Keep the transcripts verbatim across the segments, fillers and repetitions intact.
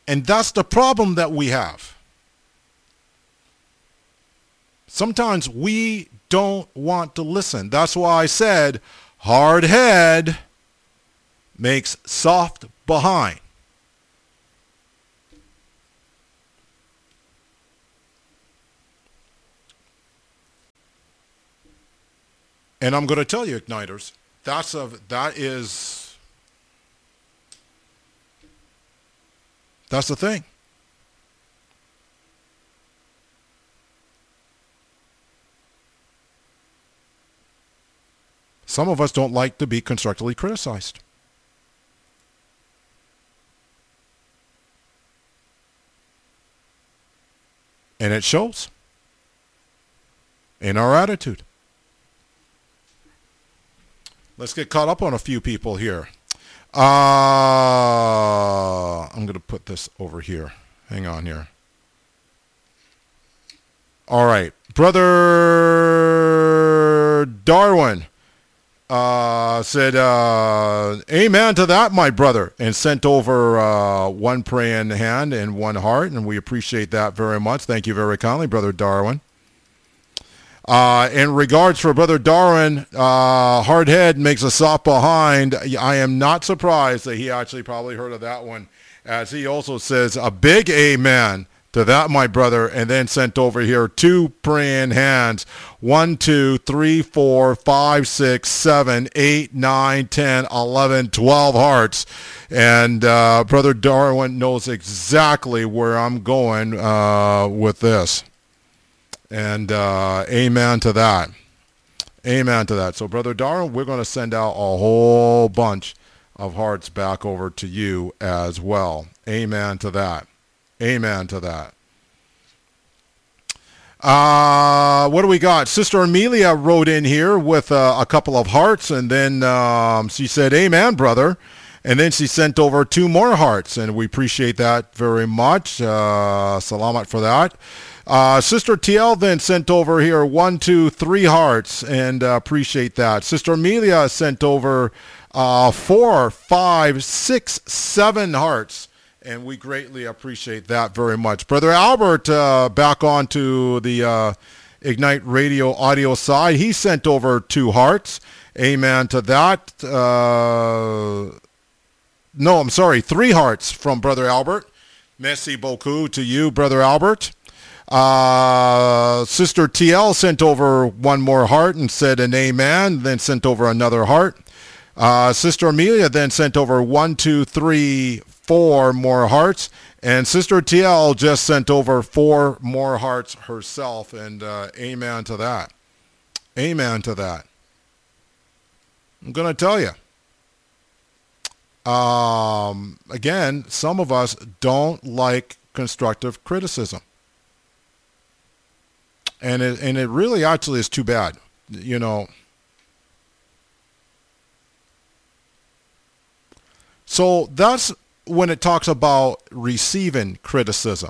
And that's the problem that we have. Sometimes we don't want to listen. That's why I said hard head makes soft behind. And I'm going to tell you, Igniters, that's a, that is, that's the thing. Some of us don't like to be constructively criticized. And it shows in our attitude. Let's get caught up on a few people here. Uh, I'm going to put this over here. Hang on here. All right. Brother Darwin uh, said, uh, amen to that, my brother, and sent over uh, one praying hand and one heart, and we appreciate that very much. Thank you very kindly, Brother Darwin. Uh, in regards for Brother Darwin, uh, hard head makes a soft behind. I am not surprised that he actually probably heard of that one, as he also says a big amen to that, my brother, and then sent over here two praying hands. One, two, three, four, five, six, seven, eight, nine, ten, eleven, twelve hearts. And uh, Brother Darwin knows exactly where I'm going uh, with this. And uh, amen to that. Amen to that. So, Brother Darwin, we're going to send out a whole bunch of hearts back over to you as well. Amen to that. Amen to that. Uh, what do we got? Sister Amelia wrote in here with uh, a couple of hearts, and then um, she said, amen, brother. And then she sent over two more hearts, and we appreciate that very much. Uh, salamat for that. Uh, Sister T L then sent over here one, two, three hearts, and uh, appreciate that. Sister Amelia sent over uh, four, five, six, seven hearts, and we greatly appreciate that very much. Brother Albert, uh, back on to the uh, Ignite Radio audio side, he sent over two hearts. Amen to that. Uh, no, I'm sorry, three hearts from Brother Albert. Merci beaucoup to you, Brother Albert. Uh, Sister T L sent over one more heart and said an amen, then sent over another heart. Uh, Sister Amelia then sent over one, two, three, four more hearts. And Sister T L just sent over four more hearts herself. And uh, amen to that. Amen to that. I'm going to tell you. Um, again, some of us don't like constructive criticism. And it, and it really actually is too bad, you know. So that's when it talks about receiving criticism.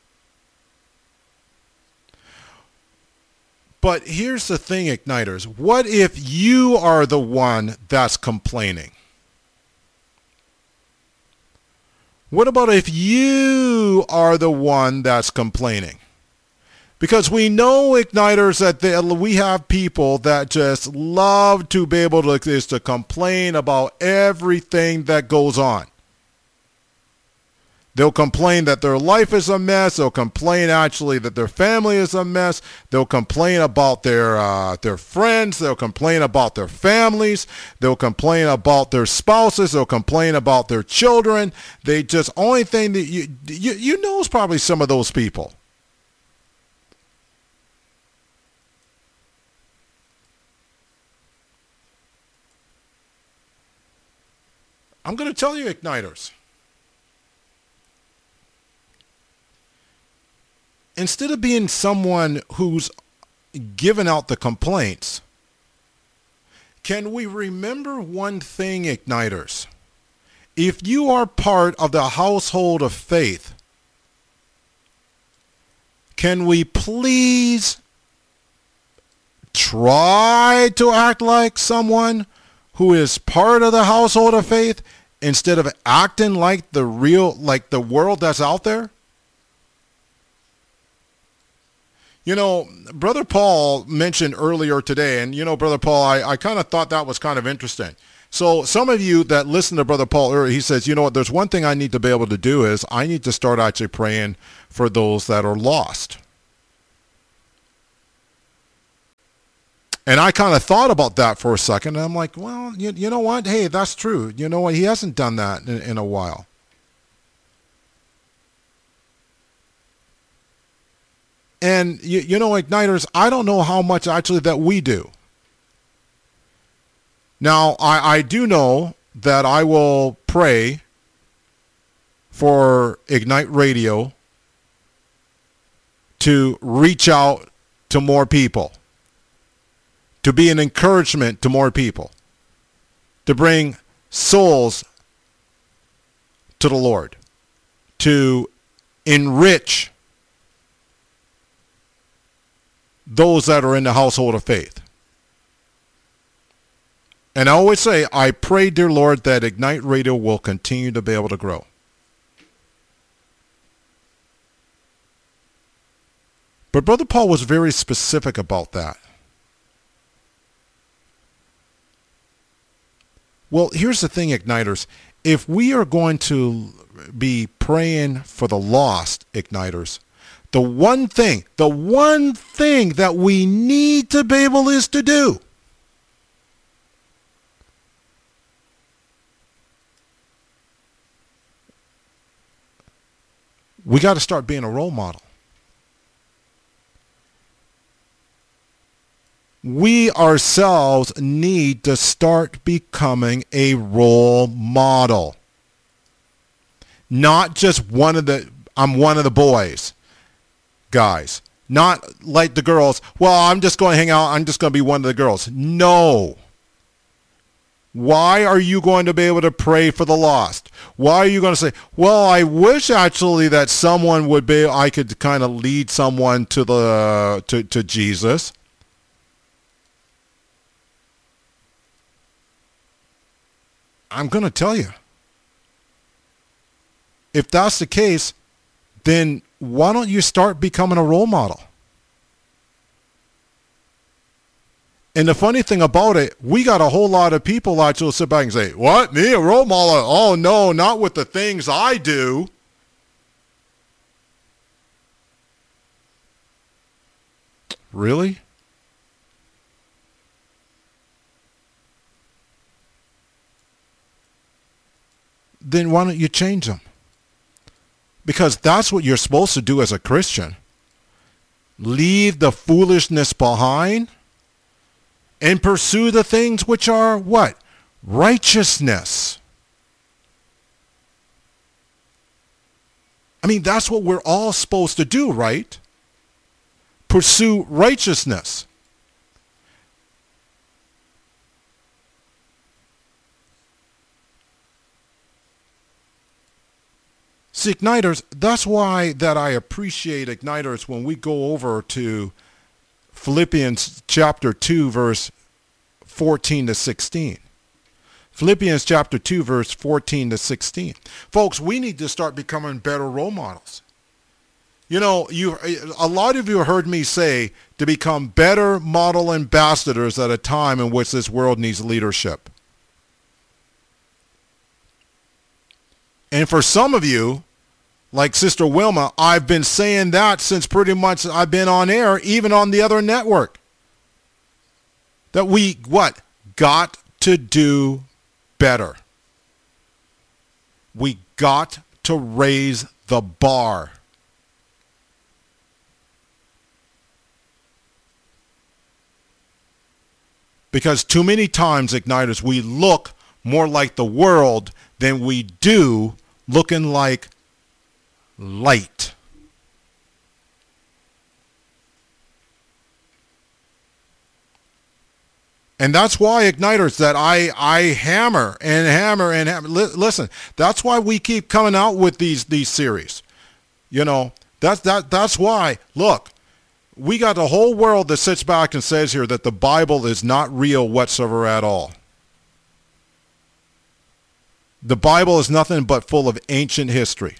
But here's the thing, Igniters. What if you are the one that's complaining? What about if you are the one that's complaining? Because we know, Igniters, that they, we have people that just love to be able to, is to complain about everything that goes on. They'll complain that their life is a mess. They'll complain actually that their family is a mess. They'll complain about their uh, their friends. They'll complain about their families. They'll complain about their spouses. They'll complain about their children. They just, only thing that you, you, you know is probably some of those people. I'm going to tell you, Igniters. Instead of being someone who's giving out the complaints, can we remember one thing, Igniters? If you are part of the household of faith, can we please try to act like someone who is part of the household of faith instead of acting like the real, like the world that's out there? You know, Brother Paul mentioned earlier today, and you know, Brother Paul, I, I kind of thought that was kind of interesting. So some of you that listen to Brother Paul earlier, he says, you know what, there's one thing I need to be able to do is I need to start actually praying for those that are lost. And I kind of thought about that for a second, and I'm like, well, you, you know what? Hey, that's true. You know what? He hasn't done that in, in a while. And, you, you know, Igniters, I don't know how much actually that we do. Now, I, I do know that I will pray for Ignite Radio to reach out to more people, to be an encouragement to more people, to bring souls to the Lord, to enrich those that are in the household of faith. And I always say, I pray, dear Lord, that Ignite Radio will continue to be able to grow. But Brother Paul was very specific about that. Well, here's the thing, Igniters. If we are going to be praying for the lost, Igniters, the one thing, the one thing that we need to be able is to do we got to start being a role model. We ourselves need to start becoming a role model. Not just one of the, I'm one of the boys, guys. Not like the girls, well, I'm just going to hang out, I'm just going to be one of the girls. No. Why are you going to be able to pray for the lost? Why are you going to say, well, I wish actually that someone would be, I could kind of lead someone to the to, to Jesus. I'm going to tell you. If that's the case, then why don't you start becoming a role model? And the funny thing about it, we got a whole lot of people actually sit back and say, what, me, a role model? Oh, no, not with the things I do. Really? Then why don't you change them? Because that's what you're supposed to do as a Christian. Leave the foolishness behind and pursue the things which are what? Righteousness. I mean, that's what we're all supposed to do, right? Pursue righteousness. See, Igniters, that's why that I appreciate Igniters when we go over to Philippians chapter two, verse fourteen to sixteen. Philippians chapter two, verse fourteen to sixteen. Folks, we need to start becoming better role models. You know, you a lot of you heard me say to become better model ambassadors at a time in which this world needs leadership. And for some of you, like Sister Wilma, I've been saying that since pretty much I've been on air, even on the other network. That we, what? Got to do better. We got to raise the bar. Because too many times, Igniters, we look more like the world than we do looking like light. And that's why, Igniters, that I, I hammer and hammer and hammer. L- listen, that's why we keep coming out with these, these series. You know, that's, that, that's why, look, we got the whole world that sits back and says here that the Bible is not real whatsoever at all. The Bible is nothing but full of ancient history.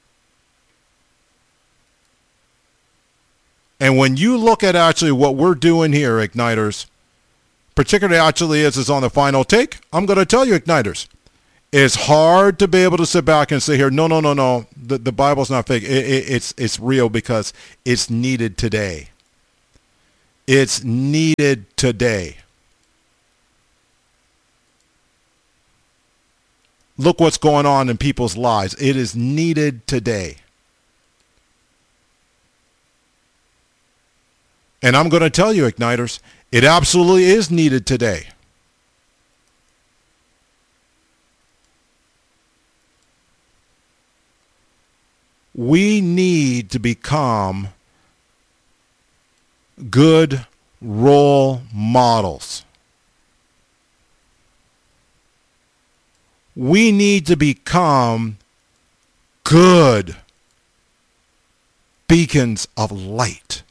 And when you look at actually what we're doing here, Igniters, particularly actually as is on the final take, I'm going to tell you, Igniters, it's hard to be able to sit back and say here, no, no, no, no, the, the Bible's not fake. It, it, it's, it's real because it's needed today. It's needed today. Look what's going on in people's lives. It is needed today. And I'm going to tell you, Igniters, it absolutely is needed today. We need to become good role models. We need to become good beacons of light.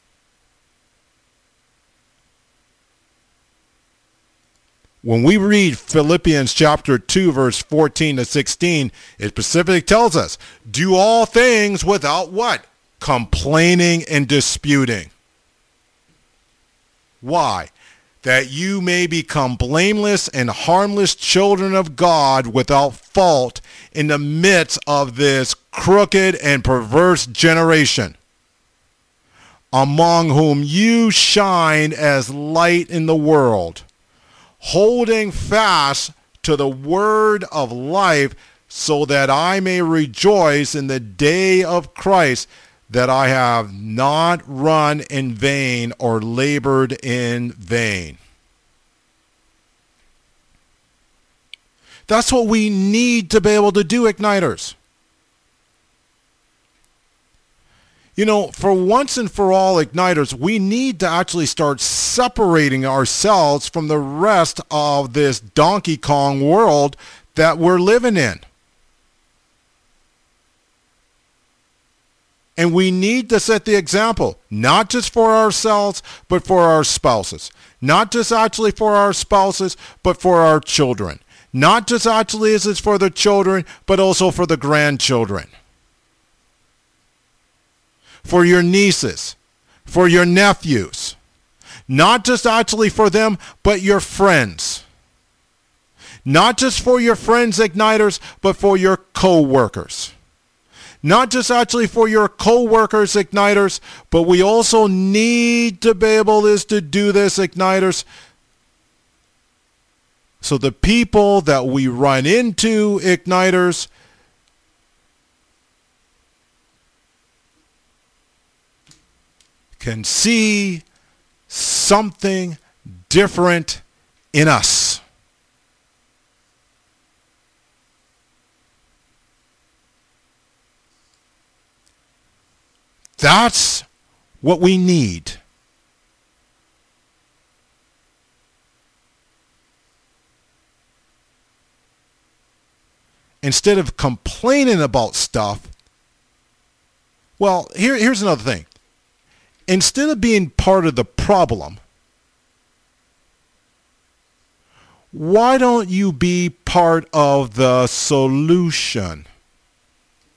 When we read Philippians chapter two, verse fourteen to sixteen, it specifically tells us, do all things without what? Complaining and disputing. Why? That you may become blameless and harmless children of God without fault in the midst of this crooked and perverse generation, among whom you shine as light in the world, holding fast to the word of life, so that I may rejoice in the day of Christ, that I have not run in vain or labored in vain. That's what we need to be able to do, Igniters. You know, for once and for all, Igniters, we need to actually start separating ourselves from the rest of this Donkey Kong world that we're living in. And we need to set the example, not just for ourselves, but for our spouses. Not just actually for our spouses, but for our children. Not just actually as it's for the children, but also for the grandchildren. For your nieces, for your nephews. Not just actually for them, but your friends. Not just for your friends, Igniters, but for your co-workers. Not just actually for your co-workers, Igniters, but we also need to be able is to do this, Igniters, so the people that we run into, Igniters, can see something different in us. That's what we need. Instead of complaining about stuff, well, here, here's another thing. Instead of being part of the problem, why don't you be part of the solution?